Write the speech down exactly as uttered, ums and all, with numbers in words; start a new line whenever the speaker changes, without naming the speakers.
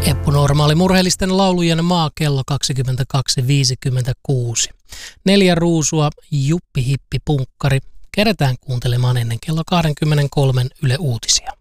Eppu Normaali murheellisten laulujen maa kello kaksikymmentäkaksi viisikymmentäkuusi. Neljä ruusua, Juppi Hippi Punkkari. Kerätään kuuntelemaan ennen kello kaksikymmentäkolme Yle Uutisia.